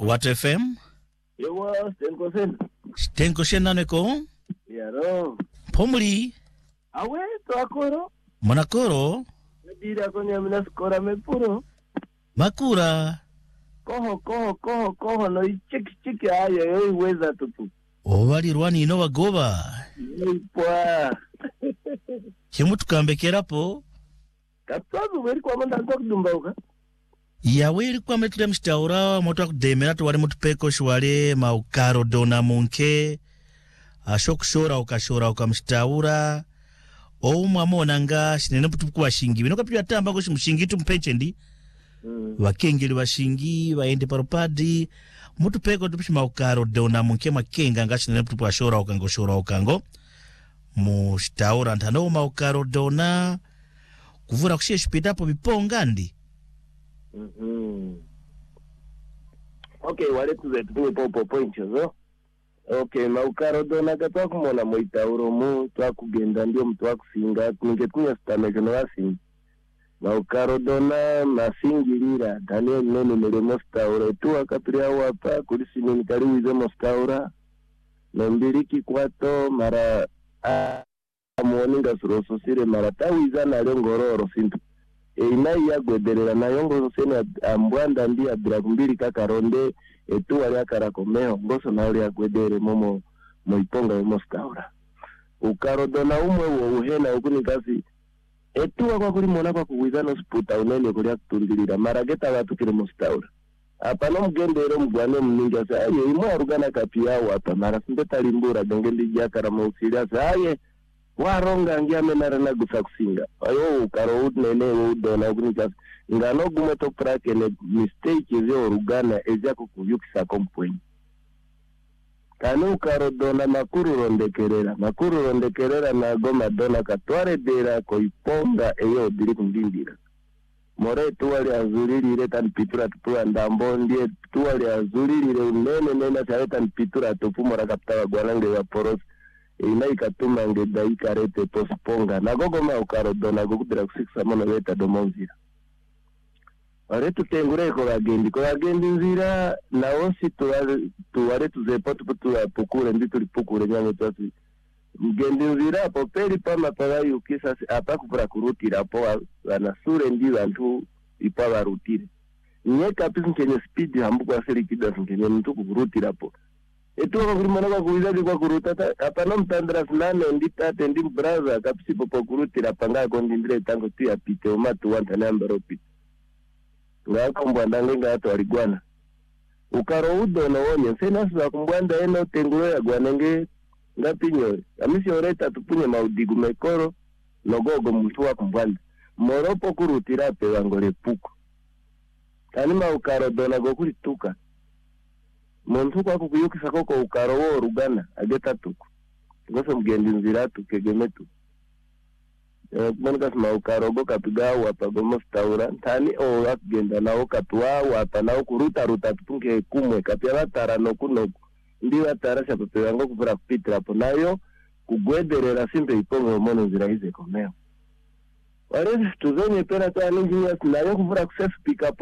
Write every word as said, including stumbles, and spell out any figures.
What F M? Yewa, stenko sen. Stenko sen naneko? Yaro. Pomuli? Awe, to akoro? Monakoro? Medira kwenye amina skora mepuro. Makura? Koho, koho, koho, koho, no ichiki chiki ayo, yoi weza tutu. Owali rwani ino wagoba. Yipwa. Chimu tukambekera po? Katwazu weri kwa manda ntoku dumbauka. Yawe ilikuwa metule mshtaura moto kudemera tuwale mutupeko shwale maukaro dona munke ashokushora ukashora ukamshtaura ou mwamona nga shinene putuku washingi wino kapiri atamba kushi mshingi tumpeche ndi mm. Wakengeli washingi waende paropadi mutupeko tupishi maukaro dona munke makenga nga shinene putuku washora ukango shora ukango mshtaura ntano maukaro dona kuvura kushie shupitapo miponga ndi. Mhm. Okay, wale tuze tuwe popo poincho zo. Okay, maukaro dona katwa kumona moitauro mu twa kugenda ndio mtu wa kusinga ninge kunya stameke no wasinga. Maukaro dona masingirira Daniel nene nele mostaura tu akapiria wapa kulisi nini kariwize mostaura. Nombiriki kwato mara amoninga suroso sire mara tawiza na lengororo sintu. E inai ya gwederera na yongo sene ambwanda ndi abira kumbiri kakaronde etu wali akarakomeo ngoso na wali agwedere momo moiponga yo mostaura ukaro dona umwe wo uhena ukuni kasi etu kwa kuli mona kwa kuwizana sputa unene kuli akutundilira marageta watu kile mostaura apa no mgendero mgwane mninga sa aye imwe arugana kapia wapa mara sindeta limbura dongendi jakara mausilia sa aye waronga ngiame narana gusa kusinga ayo ukaro unene wo dona ukuni kasi ngano gume to prake ne mistake zio rugana ezako kuyukisa kompweni kanu ukaro dona makuru rondekerera makuru rondekerera na goma dona katware dera koiponga eyo diri kundindira more tuwali azulirire tan pitura tupuwa ndambo ndie tuwali azulirire unene nena chawe tan pitura tupumora kaptawa guanange wa poros ina ikatuma nge daika rete posponga na gogoma ukaro dona gugudira kusikisa mono weta domonzira Aretu tengure ko agendi ko agendi nzira na osi tuwale tuwale tuzepo tuputua pukure ndi tulipukure nyango twasi ngendi nzira po peli pa mapara yukisa apa kupura kurutira po ana sure ndi bantu ipa barutire nye kapisi nkenye speed hambu kwa seri kida nkenye mtu kurutira po etu ko kulimana kwa kuiza kwa kuruta apa no mtandra nane ndi tate ndi brother kapisi popo kurutira panga ko ndindire tango tu ya pite o matu wanta namba opite ngako mbwanda nga ato aligwana ukaro udo no onye sena sa kumbwanda eno tengulo ya gwanenge ngapinyo amisi oreta tupunye maudigu mekoro nogogo mtu wa kumbwanda moropo kurutira pe wangole puko kanima ukaro dona gokuri tuka muntu kwa kukuyukisa koko ukaro wo rugana ageta tuku ngoso mgendi nzira tukegemetu Monika sima ukarogo kapiga wapa gomo staura ntani o wakgenda na okatwa wapa na okuruta ruta tupunge kumwe kapia watara no kunoku ndi watara shapepe wango kupura kupitira po nayo kugwederera simpe ipongo mono zirahize komeo warezi tuzonye pera kwa ningi ya kunayo kupura kusesu pika